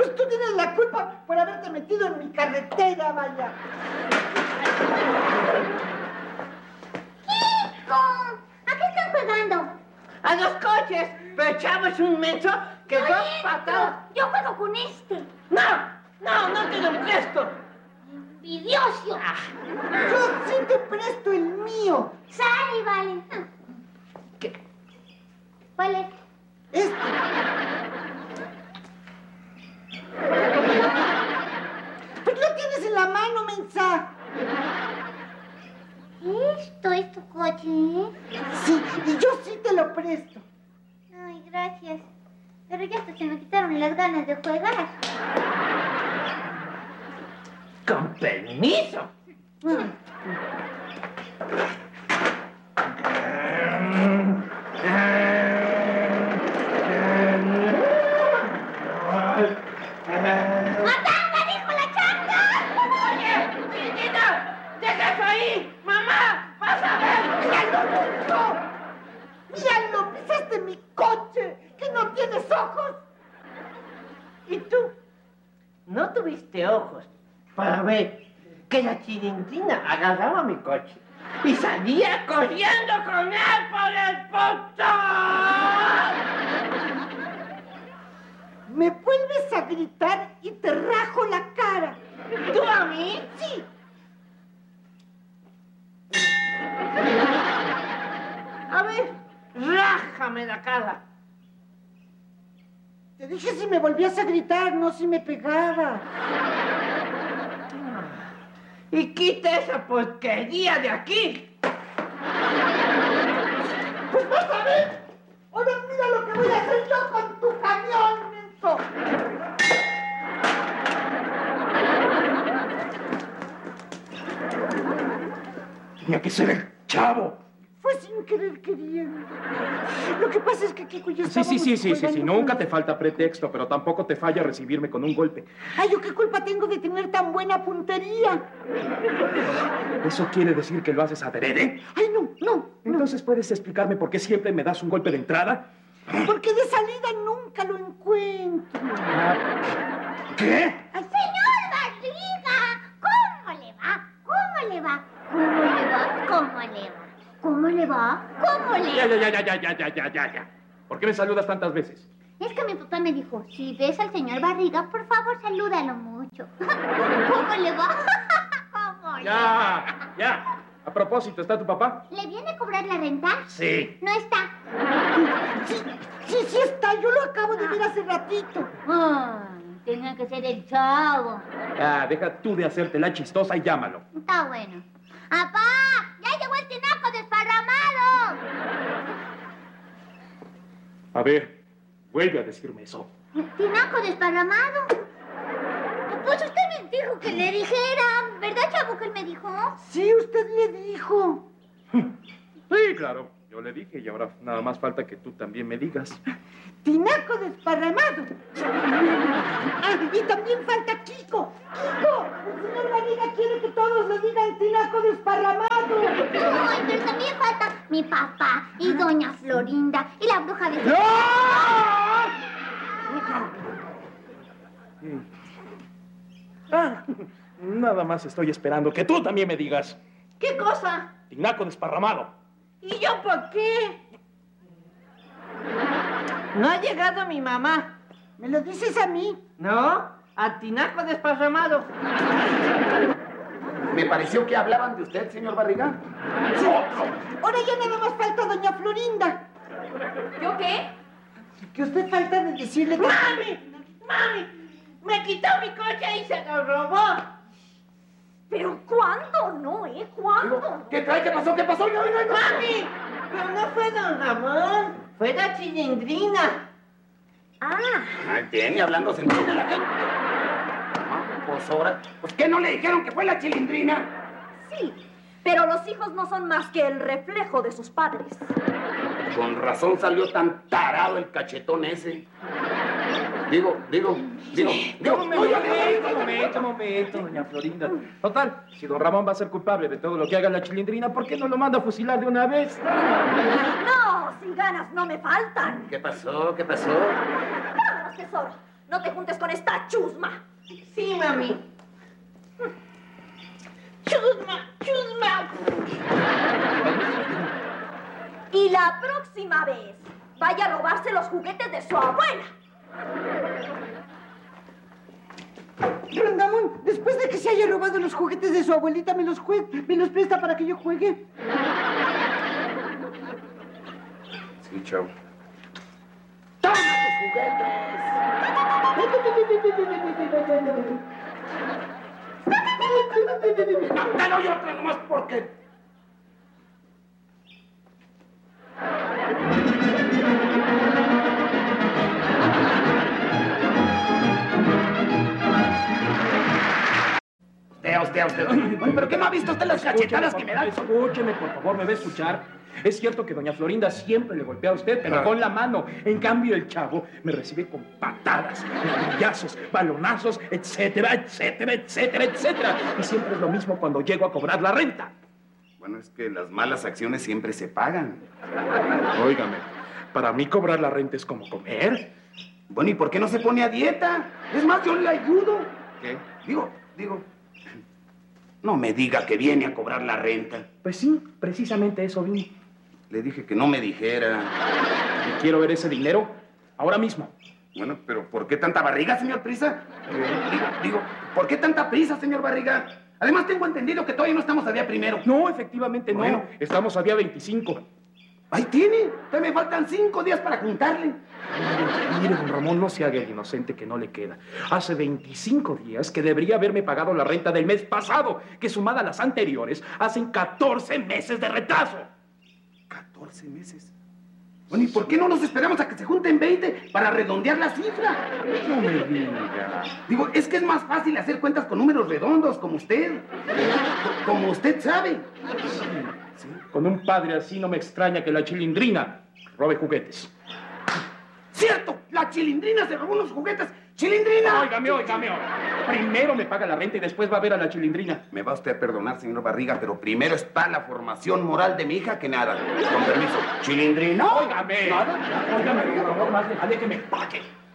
Pues tú tienes la culpa por haberte metido en mi carretera, vaya. ¡Hijo! ¿A qué están jugando? A los coches, pero el chavo es un menso que No, dos hijo, patadas. yo juego con este. No te lo presto. ¡Envidioso! Yo sí te presto el mío. Sale, vale. ¿Qué? ¿Cuál es? Este. Pues lo tienes en la mano, mensa. Esto es tu coche, ¿eh? Sí, y yo sí te lo presto. Ay, gracias. Pero ya hasta se me quitaron las ganas de jugar. Con permiso. ¡Matanga, dijo la changa! Oye, chiquita, deja eso ahí. Mamá, vas a ver. ¡Míralo, menso! ¡Míralo! ¡Pisaste mi coche! ¡Que no tienes ojos! ¿Y tú? ¿No tuviste ojos para ver que la chilindrina agarraba mi coche y salía corriendo con él por el portón? Me vuelves a gritar y te rajo la cara. ¿Tú a mí? Sí. A ver, rájame la cara. Te dije si me volvías a gritar, no si me pegabas. Y quita esa porquería de aquí. Pues vas a ver. Ahora mira lo que voy a hacer yo con tu camión, menso. Tenía que ser el chavo. Fue sin querer queriendo. Lo que pasa es que Kiko y yo Sí, estábamos jugando nunca con- te falta pretexto, pero tampoco te falla recibirme con un golpe. Ay, ¿yo qué culpa tengo de tener tan buena puntería? ¿Eso quiere decir que lo haces adrede? Ay, no. Entonces, ¿puedes explicarme por qué siempre me das un golpe de entrada? Porque de salida nunca lo encuentro. ¿Qué? ¡Ay, señor Barriga! ¿Cómo le va? ¿Cómo le va? ¿Cómo le va? ¿Cómo le va? ¿Cómo le va? ¿Cómo le va? Ya. ¿Por qué me saludas tantas veces? Es que mi papá me dijo, si ves al señor Barriga, por favor, salúdalo mucho. ¿Cómo le va? ¿Cómo le va? Ya. A propósito, ¿está tu papá? ¿Le viene a cobrar la renta? Sí. No está. Sí está. Yo lo acabo de ver hace ratito. Ay, tenía que ser el chavo. Deja tú de hacerte la chistosa y llámalo. Está bueno. ¡Apá! ¡Ya llegó el tinaco desparramado! A ver, vuelve a decirme eso. ¿Tinaco desparramado? Pues usted me dijo que le dijera. ¿Verdad, chavo, que él me dijo? Sí, usted le dijo. Sí, claro. Yo le dije y ahora nada más falta que tú también me digas. Tinaco desparramado. Y también falta Kiko. ¡Kiko! El señor Barriga quiere que todos le digan tinaco desparramado. Ay, pero también falta mi papá y doña Florinda y la bruja de... Nada más estoy esperando que tú también me digas. ¿Qué cosa? Tinaco desparramado. ¿Y yo por qué? No ha llegado mi mamá. ¿Me lo dices a mí? No, a tinaco desparramado. Me pareció que hablaban de usted, señor Barriga. Sí. Ahora ya nada más falta doña Florinda. ¿Yo qué? Que usted falta de decirle que... ¡Mami! ¡Me quitó mi coche y se lo robó! ¿Pero cuándo? No, ¿Cuándo? ¿Qué trae? ¿Qué pasó? No. ¡Mami! Pero no fue don Ramón, fue la chilindrina. Ay, tiene hablando sentido de la gente. Pues ahora. Pues ¿qué no le dijeron que fue la chilindrina? Sí, pero los hijos no son más que el reflejo de sus padres. Con razón salió tan tarado el cachetón ese. Digo. Un momento, doña Florinda. Total, si don Ramón va a ser culpable de todo lo que haga la chilindrina, ¿por qué no lo manda a fusilar de una vez? No, sin ganas no me faltan. ¿Qué pasó? Vámonos, tesoro. No te juntes con esta mami. Chusma, chusma. Y la próxima vez, vaya a robarse los juguetes de su abuela. Rondamón, después de que se haya robado los juguetes de su abuelita, me los presta para que yo juegue. Sí, chao. ¡Toma tus juguetes! ¡Te doy otra nomás porque... Usted. Bueno, ¿pero qué no ha visto usted las cachetadas que me da? Escúcheme, por favor, ¿me va a escuchar? Es cierto que doña Florinda siempre le golpea a usted, pero Claro. con la mano. En cambio, el chavo me recibe con patadas, martillazos, balonazos, etcétera, etcétera, etcétera, etcétera. Y siempre es lo mismo cuando llego a cobrar la renta. Bueno, es que las malas acciones siempre se pagan. Óigame, para mí cobrar la renta es como comer. Bueno, ¿y por qué no se pone a dieta? Es más, yo le ayudo. ¿Qué? Digo, no me diga que viene a cobrar la renta. Pues sí, precisamente eso vine. Le dije que no me dijera. Y quiero ver ese dinero ahora mismo. Bueno, pero ¿por qué tanta barriga, señor Prisa? ¿Por qué tanta prisa, señor Barriga? Además, tengo entendido que todavía no estamos a día primero. No, efectivamente Bueno. no. Estamos a día 25. Ahí tiene. Todavía me faltan 5 días para juntarle. Mire, don Ramón, no se haga el inocente que no le queda. Hace 25 días que debería haberme pagado la renta del mes pasado, que sumada a las anteriores, hacen 14 meses de retraso. 14 meses. Bueno, ¿y por qué no nos esperamos a que se junten 20 para redondear la cifra? No me diga. Digo, es que es más fácil hacer cuentas con números redondos, como usted. Como usted sabe. Sí, con un padre así no me extraña que la chilindrina robe juguetes. ¡Cierto! ¡La chilindrina se robó unos juguetes! ¡Chilindrina! Óigame. Primero me paga la renta y después va a ver a la chilindrina. Me va usted a perdonar, señor Barriga, pero primero está la formación moral de mi hija que nada. Con permiso. ¿Chilindrina? Óigame, don Ramón, más le vale que me pague.